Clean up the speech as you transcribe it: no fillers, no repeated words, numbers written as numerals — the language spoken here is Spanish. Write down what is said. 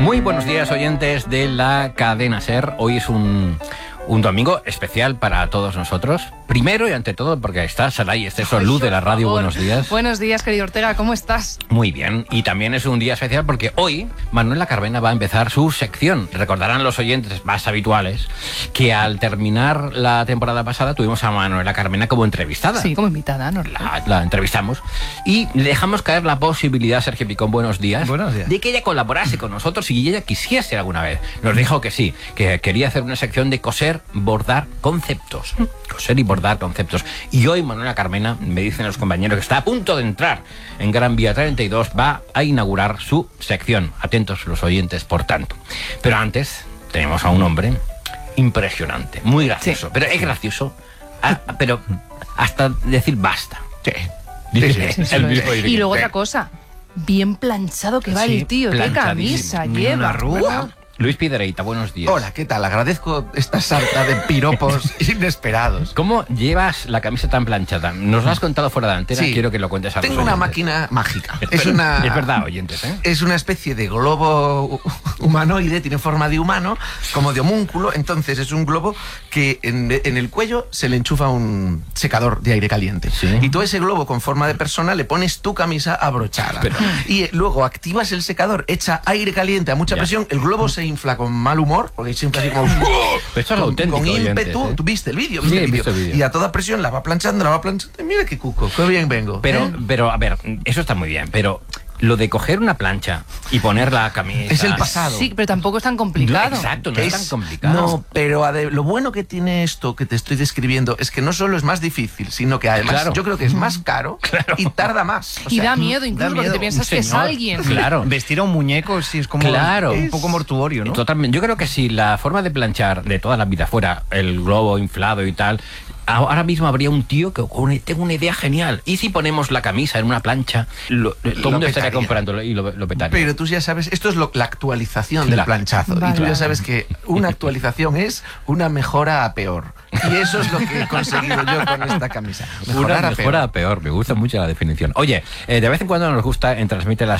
Muy buenos días, oyentes de la cadena SER. Hoy es un domingo especial para todos nosotros. Primero y ante todo porque está Saray Esteso, luz de la radio. Buenos días. Buenos días, querido Ortega, ¿cómo estás? Muy bien. Y también es un día especial porque hoy Manuela Carmena va a empezar su sección. Recordarán los oyentes más habituales que al terminar la temporada pasada tuvimos a Manuela Carmena como entrevistada. Sí, como invitada, ¿no? La entrevistamos y le dejamos caer la posibilidad, Sergio Picón, buenos días, de que ella colaborase con nosotros y ella quisiese alguna vez. Nos dijo que sí, que quería hacer una sección de coser, bordar conceptos. Coser y bordar conceptos. Y hoy Manuela Carmena, me dicen los compañeros, que está a punto de entrar en Gran Vía 32, va a inaugurar su sección. Atentos los oyentes, por tanto. Pero antes tenemos a un hombre impresionante, muy gracioso. Sí. Pero es gracioso, pero hasta decir basta. Sí. Y luego otra cosa, bien planchado que va el tío, qué camisa lleva. Una arruga. Luis Pidereita, buenos días. Hola, ¿qué tal? Agradezco esta sarta de piropos inesperados. ¿Cómo llevas la camisa tan planchada? Nos lo has contado fuera de antena, sí. Quiero que lo cuentes a los oyentes. Tengo una máquina mágica. Es verdad, oyentes, ¿eh? Es una especie de globo humanoide, tiene forma de humano, como de homúnculo. Entonces es un globo que en el cuello se le enchufa un secador de aire caliente. ¿Sí? Y tú a ese globo con forma de persona le pones tu camisa abrochada. Y luego activas el secador, echa aire caliente a mucha presión, el globo se infla con mal humor, porque se infla así como con ímpetu. ¿Eh? ¿Tú viste el vídeo? Sí, he visto el vídeo. Y a toda presión la va planchando. Mira qué cuco, qué bien vengo. Pero a ver, eso está muy bien, pero lo de coger una plancha y poner la camisa... Es el pasado. Sí, pero tampoco es tan complicado. Exacto, no es tan complicado. No, pero lo bueno que tiene esto que te estoy describiendo es que no solo es más difícil, sino que además yo creo que es más caro y tarda más. O sea, da miedo incluso porque te piensas que es alguien. Claro. Vestir a un muñeco sí es como un poco mortuorio, ¿no? Totalmente. Yo creo que si la forma de planchar de toda la vida fuera el globo inflado y tal... Ahora mismo habría un tío que tengo una idea genial. ¿Y si ponemos la camisa en una plancha? Todo el mundo estaría comprándolo y lo petaría. Pero tú ya sabes, esto es la actualización del planchazo. Vale. Y tú ya sabes que una actualización es una mejora a peor. Y eso es lo que he conseguido yo con esta camisa. Una mejora a peor. Me gusta mucho la definición. Oye, de vez en cuando nos gusta en Transmite las